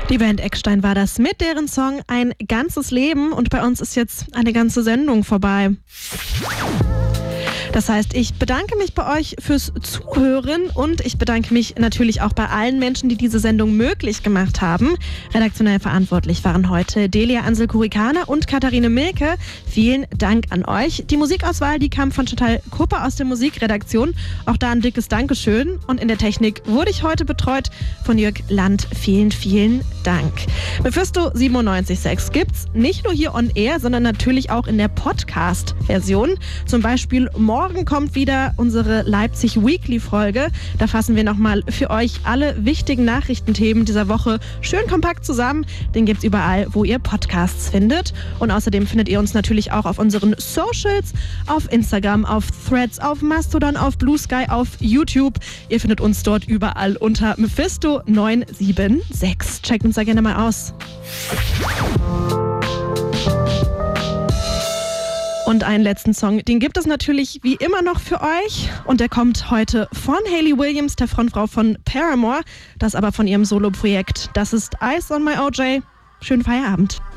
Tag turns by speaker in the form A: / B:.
A: Die Band Eckstein war das mit deren Song Ein ganzes Leben und bei uns ist jetzt eine ganze Sendung vorbei. Das heißt, ich bedanke mich bei euch fürs Zuhören und ich bedanke mich natürlich auch bei allen Menschen, die diese Sendung möglich gemacht haben. Redaktionell verantwortlich waren heute Delia Ansel-Kurikana und Katharine Milke. Vielen Dank an euch. Die Musikauswahl, die kam von Chantal Kupper aus der Musikredaktion. Auch da ein dickes Dankeschön. Und in der Technik wurde ich heute betreut von Jörg Land. Vielen, vielen Dank. Mephisto 97.6 gibt's nicht nur hier on air, sondern natürlich auch in der Podcast-Version. Zum Beispiel morgen kommt wieder unsere Leipzig Weekly-Folge. Da fassen wir nochmal für euch alle wichtigen Nachrichtenthemen dieser Woche schön kompakt zusammen. Den gibt's überall, wo ihr Podcasts findet. Und außerdem findet ihr uns natürlich auch auf unseren Socials, auf Instagram, auf Threads, auf Mastodon, auf Blue Sky, auf YouTube. Ihr findet uns dort überall unter Mephisto 976. Checkt uns da gerne mal aus. Und einen letzten Song, den gibt es natürlich wie immer noch für euch. Und der kommt heute von Hayley Williams, der Frontfrau von Paramore. Das aber von ihrem Solo-Projekt. Das ist Eyes on My OJ. Schönen Feierabend.